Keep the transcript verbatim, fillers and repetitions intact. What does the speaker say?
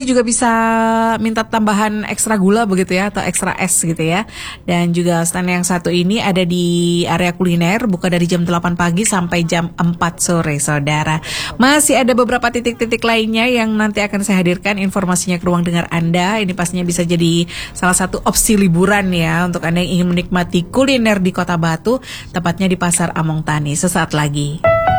juga bisa minta tambahan ekstra gula begitu ya, atau ekstra es gitu ya. Dan juga stand yang satu ini ada di area kuliner, buka dari jam delapan pagi sampai jam empat sore, saudara. Masih ada beberapa titik-titik lainnya yang nanti akan saya hadirkan informasinya ke ruang dengar Anda. Ini pastinya bisa jadi salah satu opsi liburan ya untuk Anda yang ingin menikmati kuliner di Kota Batu, tepatnya di Pasar Among Tani. Sesaat lagi.